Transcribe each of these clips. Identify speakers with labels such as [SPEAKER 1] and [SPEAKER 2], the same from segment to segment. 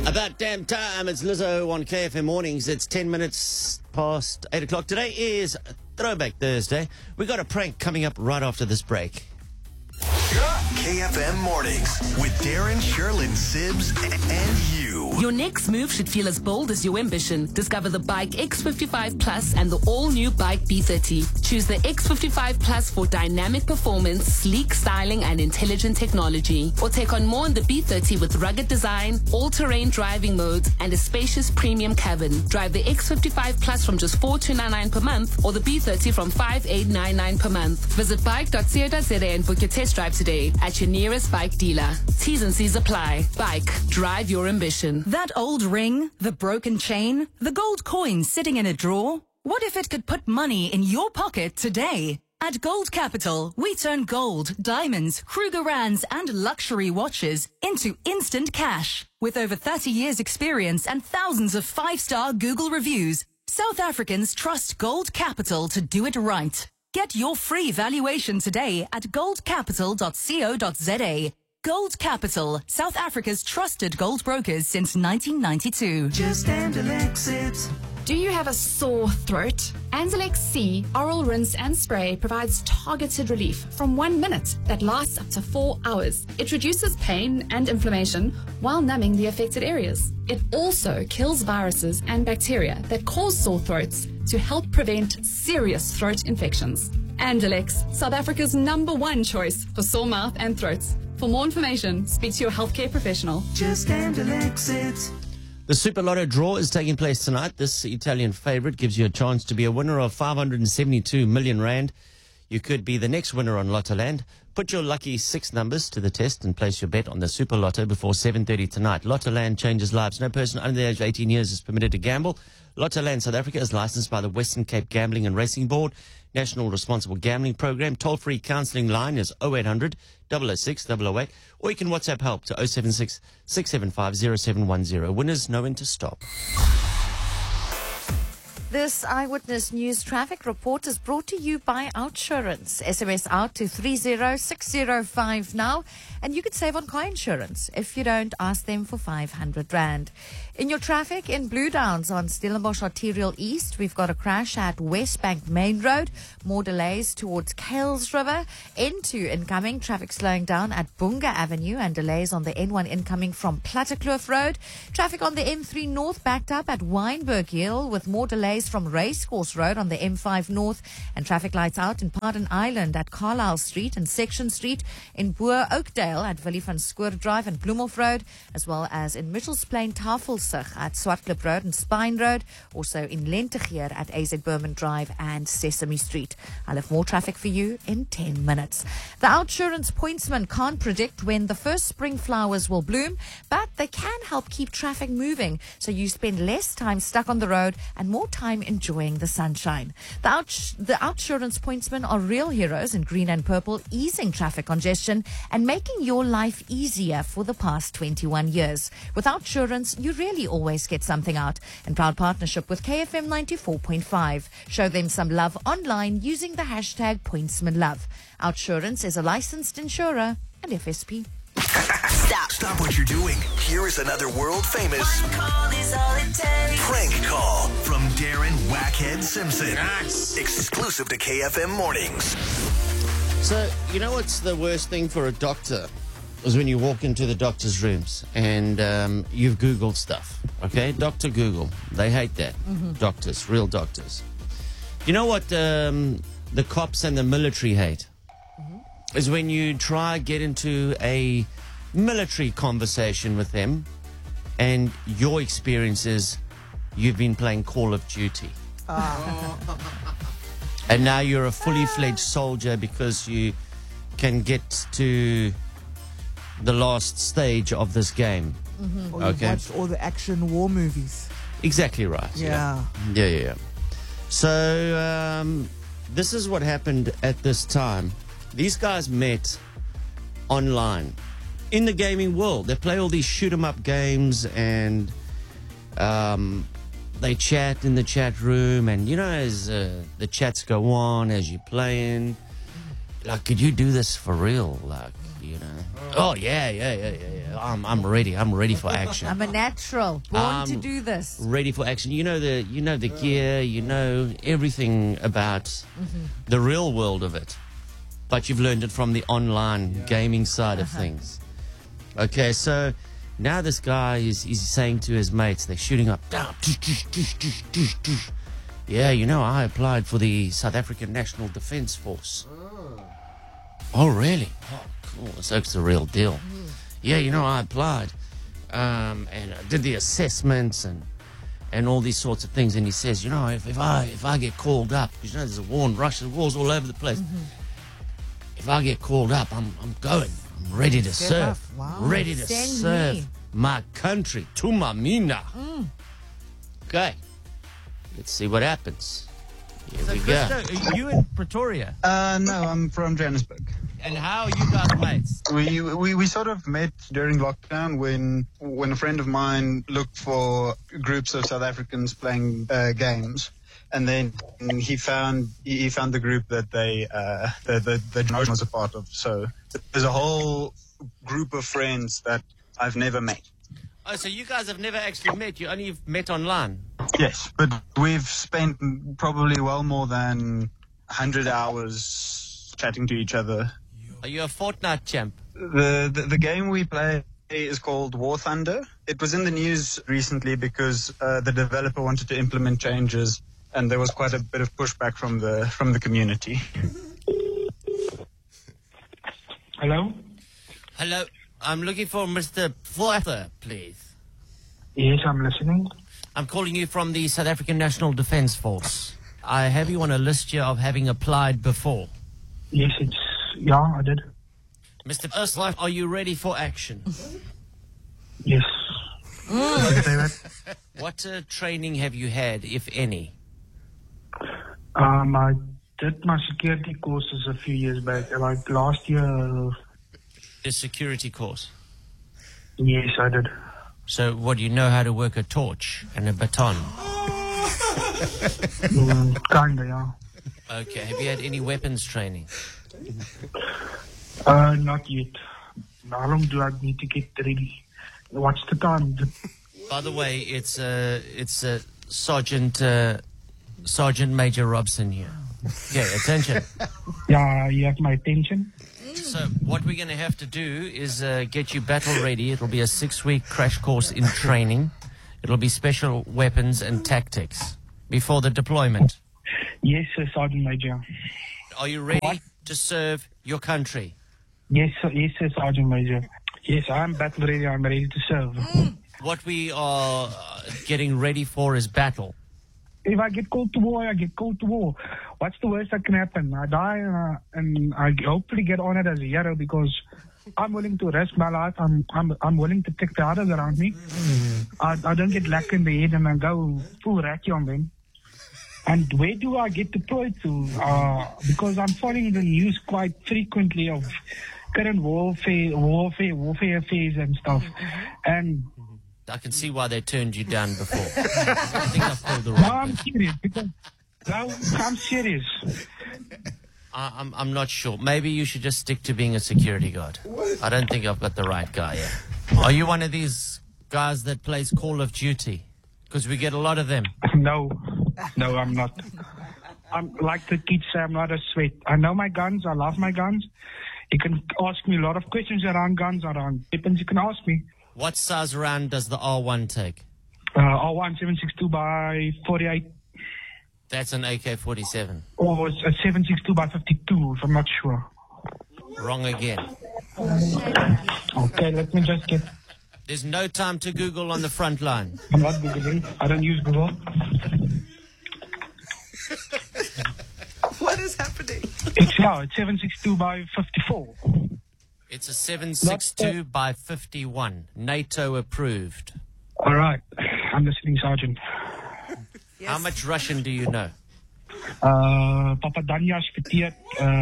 [SPEAKER 1] About damn time. It's Lizzo on KFM Mornings. It's 10 minutes past 8 o'clock. Today is Throwback Thursday. We got a prank coming up right after this break.
[SPEAKER 2] KFM Mornings with Darren, Sherlyn, Sibs, and you.
[SPEAKER 3] Your next move should feel as bold as your ambition. Discover the Bike X55 Plus and the all-new Bike B30. Choose the X55 Plus for dynamic performance, sleek styling, and intelligent technology. Or take on more in the B30 with rugged design, all-terrain driving modes, and a spacious premium cabin. Drive the X55 Plus from just $4,299 per month, or the B30 from $5,899 per month. Visit bike.co.za and book your test drive today at your nearest bike dealer. T's and C's apply. Bike. Drive your ambition.
[SPEAKER 4] That old ring, the broken chain, the gold coin sitting in a drawer. What if it could put money in your pocket today? At Gold Capital, we turn gold, diamonds, Krugerrands, and luxury watches into instant cash. With over 30 years experience and thousands of 5-star Google reviews, South Africans trust Gold Capital to do it right. Get your free valuation today at goldcapital.co.za. Gold Capital, South Africa's trusted gold brokers since 1992.
[SPEAKER 5] Just Andalex it.
[SPEAKER 6] Do you have a sore throat? Andalex C Oral Rinse and Spray provides targeted relief from 1 minute that lasts up to 4 hours. It reduces pain and inflammation while numbing the affected areas. It also kills viruses and bacteria that cause sore throats to help prevent serious throat infections. Andalex, South Africa's #1 choice for sore mouth and throats. For more information, speak to your healthcare professional.
[SPEAKER 5] Just Andalex it.
[SPEAKER 1] The Super Lotto draw is taking place tonight. This Italian favorite gives you a chance to be a winner of 572 million rand. You could be the next winner on Lottoland. Put your lucky 6 numbers to the test and place your bet on the Super Lotto before 7:30 tonight. Lottoland changes lives. No person under the age of 18 years is permitted to gamble. Lottoland South Africa is licensed by the Western Cape Gambling and Racing Board. National Responsible Gambling Program. Toll-free counselling line is 0800 006 008. Or you can WhatsApp help to 076 675 0710. Winners know when to stop.
[SPEAKER 7] This Eyewitness News traffic report is brought to you by Outsurance. SMS out to 30605 now, and you could save on car insurance. If you don't, ask them for 500 Rand. In your traffic, in Blue Downs on Stellenbosch Arterial East, we've got a crash at Westbank Main Road. More delays towards Kales River. N2 incoming, traffic slowing down at Bunga Avenue, and delays on the N1 incoming from Plattekloof Road. Traffic on the M3 North backed up at Wynberg Hill, with more delays from Racecourse Road on the M5 North, and traffic lights out in Pardon Island at Carlisle Street and Section Street, in Boer Oakdale at Willie van Skoor Drive and Bloemhof Road, as well as in Mitchells Plain Tafelsig at Swartklip Road and Spine Road, also in Lentegeer at AZ Berman Drive and Sesame Street. I'll have more traffic for you in 10 minutes. The Outsurance pointsman can't predict when the first spring flowers will bloom, but they can help keep traffic moving so you spend less time stuck on the road and more time enjoying the sunshine. The Outsurance pointsmen are real heroes in green and purple, easing traffic congestion and making your life easier for the past 21 years. With Outsurance, you really always get something out. In proud partnership with KFM 94.5. Show them some love online using the hashtag pointsmanlove. Outsurance is a licensed insurer and FSP.
[SPEAKER 2] Stop what you're doing. Here is another world famous prank call from Darren Wackhead Simpson.
[SPEAKER 1] Nice.
[SPEAKER 2] Exclusive to KFM Mornings.
[SPEAKER 1] So, you know what's the worst thing for a doctor? Is when you walk into the doctor's rooms and you've Googled stuff. Okay? Dr. Google. They hate that. Doctors, real doctors. You know what the cops and the military hate? Is when you try get into a military conversation with them and your experience is you've been playing Call of Duty. And now you're a fully fledged soldier because you can get to the last stage of this game.
[SPEAKER 8] Or you've watched all the action war movies.
[SPEAKER 1] Exactly right.
[SPEAKER 8] Yeah.
[SPEAKER 1] Yeah. So this is what happened at this time. These guys met online in the gaming world. They play all these shoot 'em up games and they chat in the chat room, and you know, as the chats go on as you're playing, like, could you do this for real? Like, you know. Oh, yeah. I'm ready. I'm ready for action.
[SPEAKER 7] I'm a natural, born to do this.
[SPEAKER 1] Ready for action. You know the gear, you know everything about the real world of it. But you've learned it from the online gaming side of things. Okay, so now this guy is saying to his mates, they're shooting up. Yeah, you know, I applied for the South African National Defence Force. Oh, really? Oh, cool. So it's the real deal. Yeah, you know, I applied. And I did the assessments and all these sorts of things. And he says, you know, if I get called up, because, you know, there's a war in Russia, the war's all over the place. If I get called up, I'm going. I'm ready to serve.
[SPEAKER 8] Wow.
[SPEAKER 1] Ready to serve my country. Tumamina. Okay. Let's see what happens. Here we go.
[SPEAKER 9] Are you in Pretoria?
[SPEAKER 10] No, I'm from Johannesburg.
[SPEAKER 1] And how are you guys mates?
[SPEAKER 10] We sort of met during lockdown when a friend of mine looked for groups of South Africans playing games, and then he found the group that the John was a part of. So there's a whole group of friends that I've never met.
[SPEAKER 1] Oh, so you guys have never actually met? You only met online?
[SPEAKER 10] Yes, but we've spent probably well more than 100 hours chatting to each other.
[SPEAKER 1] Are you a Fortnite champ?
[SPEAKER 10] The game we play is called War Thunder. It was in the news recently because the developer wanted to implement changes, and there was quite a bit of pushback from the community.
[SPEAKER 11] Hello?
[SPEAKER 1] Hello. I'm looking for Mr. Forther, please.
[SPEAKER 11] Yes, I'm listening.
[SPEAKER 1] I'm calling you from the South African National Defence Force. I have you on a list here of having applied before.
[SPEAKER 11] Yes, I did.
[SPEAKER 1] Mr. Urslife, are you ready for action?
[SPEAKER 11] Yes.
[SPEAKER 1] What training have you had, if any?
[SPEAKER 11] I did my security courses a few years back, like last year.
[SPEAKER 1] The security course?
[SPEAKER 11] Yes, I did.
[SPEAKER 1] So, what, do you know how to work a torch and a baton?
[SPEAKER 11] Kinda, yeah.
[SPEAKER 1] Okay, have you had any weapons training?
[SPEAKER 11] Not yet. How long do I need to get ready? What's the time?
[SPEAKER 1] By the way, it's Sergeant Major Robson here. Okay, attention.
[SPEAKER 11] Yeah, you have my attention.
[SPEAKER 1] So what we're going to have to do is get you battle ready. It'll be a 6-week crash course in training. It'll be special weapons and tactics before the deployment.
[SPEAKER 11] Yes, sir, Sergeant Major.
[SPEAKER 1] Are you ready to serve your country?
[SPEAKER 11] Yes, sir, Sergeant Major. Yes, I'm battle ready. I'm ready to serve.
[SPEAKER 1] What we are getting ready for is battle.
[SPEAKER 11] If I get called to war, I get called to war. What's the worst that can happen? I die and I hopefully get honored as a hero because I'm willing to risk my life. I'm willing to take the others around me. I don't get lack in the head and I go full ratty on them. And where do I get deployed to? Because I'm following the news quite frequently of current warfare affairs and stuff. And
[SPEAKER 1] I can see why they turned you down before. I think I've called the right.
[SPEAKER 11] No, I'm serious. I'm serious.
[SPEAKER 1] I'm not sure. Maybe you should just stick to being a security guard. I don't think I've got the right guy here. Are you one of these guys that plays Call of Duty? Because we get a lot of them.
[SPEAKER 11] No, I'm not. I'm like the kids say, I'm not a sweat. I know my guns. I love my guns. You can ask me a lot of questions around guns, around weapons. You can ask me.
[SPEAKER 1] What size round does the R1 take?
[SPEAKER 11] R1 762 by 48.
[SPEAKER 1] That's an AK-47.
[SPEAKER 11] Or it's a 762 by 52, if I'm not sure.
[SPEAKER 1] Wrong again.
[SPEAKER 11] Okay, let me just get...
[SPEAKER 1] There's no time to Google on the front line.
[SPEAKER 11] I'm not Googling. I don't use Google.
[SPEAKER 8] What is happening?
[SPEAKER 11] It's 762 by 54.
[SPEAKER 1] It's a 762 by 51. NATO approved.
[SPEAKER 11] All right. I'm listening, Sergeant.
[SPEAKER 1] Yes. How much Russian do you know?
[SPEAKER 11] Papa Danya Spitiet,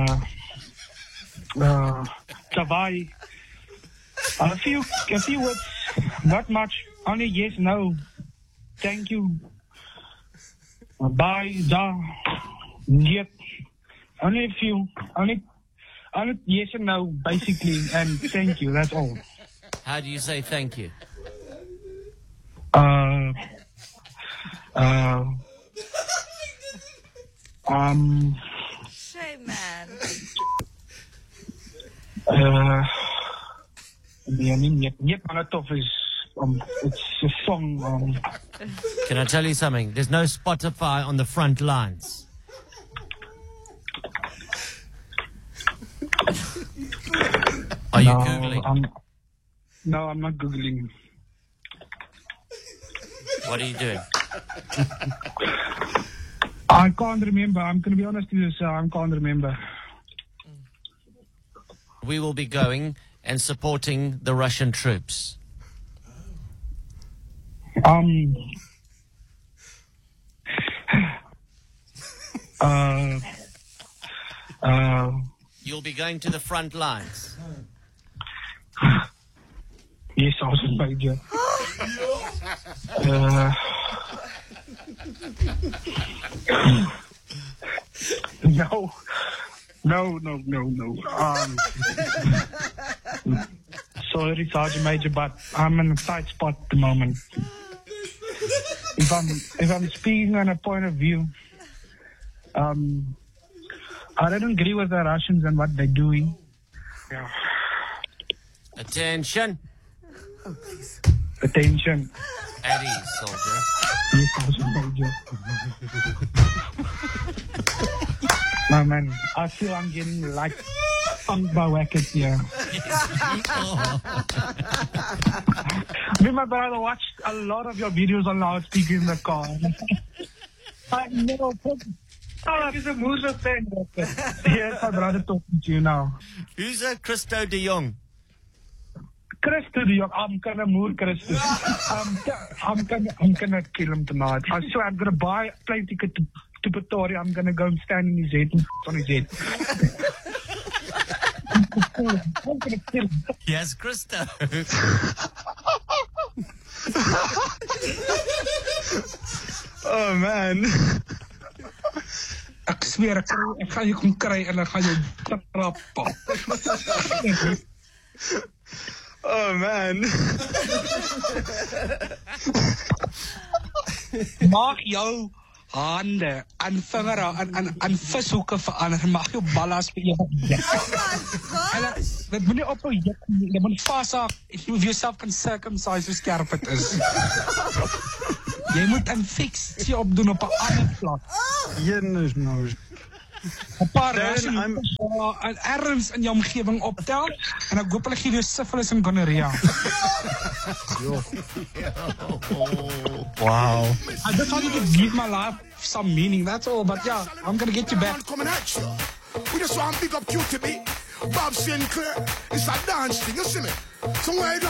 [SPEAKER 11] Tavai. A few words. Not much. Only yes, no. Thank you. Bye, da. Yet. Only a few. Only Yes and no, basically, and thank you. That's all.
[SPEAKER 1] How do you say thank you?
[SPEAKER 7] Shame, man.
[SPEAKER 11] It's a song.
[SPEAKER 1] Can I tell you something? There's no Spotify on the front lines. Are you Googling?
[SPEAKER 11] No, I'm not Googling.
[SPEAKER 1] What are you doing?
[SPEAKER 11] I can't remember. I'm going to be honest with you, sir. I can't remember.
[SPEAKER 1] We will be going and supporting the Russian troops. You'll be going to the front lines.
[SPEAKER 11] Yes, I was in Major. No. Sorry, Sergeant Major, but I'm in a tight spot at the moment. If I'm speaking on a point of view, I don't agree with the Russians and what they're doing. Yeah.
[SPEAKER 1] Attention.
[SPEAKER 11] Oh, please. Attention.
[SPEAKER 1] At ease, soldier.
[SPEAKER 11] Yes, Sergeant Major. No, man, I feel I'm getting like punked by Wackett here. Me and my brother watched a lot of your videos on loudspeaker in the car. I know. He's a Musa fan. Yes, my brother talking to you now.
[SPEAKER 1] Who's Christo de Jong?
[SPEAKER 11] Christo de Jong. I'm gonna move Christo. I'm gonna kill him tonight. I swear I'm gonna buy a plane ticket to Pretoria. I'm gonna go and stand in his head and on his head. I'm gonna kill him.
[SPEAKER 1] Yes, Christo.
[SPEAKER 10] Oh man.
[SPEAKER 11] Ek sweer ek gaan jou kom kry en ek gaan jou trap.
[SPEAKER 10] Oh man.
[SPEAKER 11] Maak jou hande en vingere en vishoeke verander. Maak jou ballas vir jou. En dit moet nie ophou juk nie. Jy moet vashak. If you yourself can circumcise hoe skerp het is. Jy moet 'n fiksie opdoen op 'n ander plek.
[SPEAKER 10] Jenus nou.
[SPEAKER 11] 'n paar erns in jou omgewing optel en ek hoop hulle gee jou syphilis en gonorrhea.
[SPEAKER 1] Wow.
[SPEAKER 11] I just wanted to give my life some meaning, that's all, but yeah, I'm gonna get you back.
[SPEAKER 12] Coming at you. We just want to pick up QTB, Bob Sinclair. It's a dance thing, you see me? Somewhere